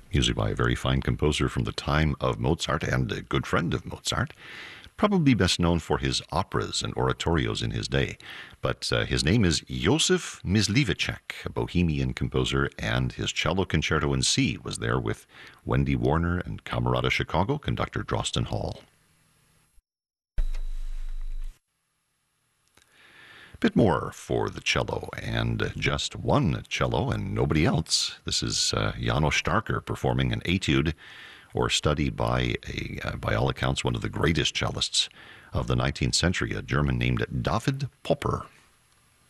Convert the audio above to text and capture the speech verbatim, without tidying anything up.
music by a very fine composer from the time of Mozart and a good friend of Mozart. Probably best known for his operas and oratorios in his day. But uh, his name is Josef Mysliveček, a Bohemian composer, and his cello concerto in C was there with Wendy Warner and Camerata Chicago conductor Drosten Hall. Bit more for the cello, and just one cello and nobody else. This is uh, János Starker performing an etude or study by, a, uh, by all accounts, one of the greatest cellists of the nineteenth century, a German named David Popper.